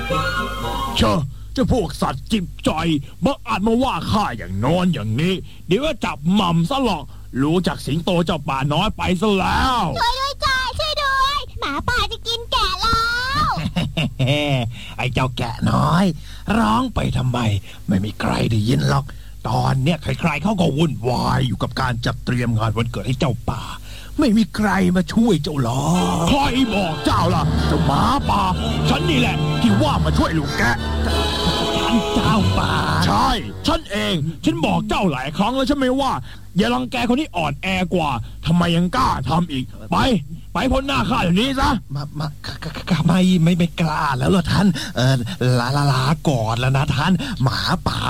เชอะเจ้าพวกสัตว์จิบจอยบังอาจมาว่าข้าอย่างนอนอย่างนี้เดี๋ยวก็จับหม่ำซะหรอกรู้จักสิงโตเจ้าป่าน้อยไปซะแล้วช่วยด้วยจ้าช่วยด้วยหมาป่าจะกินแกะแล้วไอ้เจ้าแกะน้อยร้องไปทำไมไม่มีใครได้ยินหรอกตอนเนี้ยใครๆเขาก็วุ่นวายอยู่กับการจัดเตรียมงานวันเกิดให้เจ้าป่าไม่มีใครมาช่วยเจ้าหรอกใครบอกเจ้าล่ะเจ้าหมาป่าฉันนี่แหละที่ว่ามาช่วยลูกแกะฉันเจ้าป่าใช่ฉันเองฉันบอกเจ้าหลายครั้งแล้วใช่ไหมว่าอย่ารังแกคนที่อ่อนแอกว่าทำไมยังกล้าทำอีกไปพ้นหน้าข้าอย่างนี้ซะไม่กล้าแล้วเหรอท่านลาก่อนแล้วนะท่านหมาป่า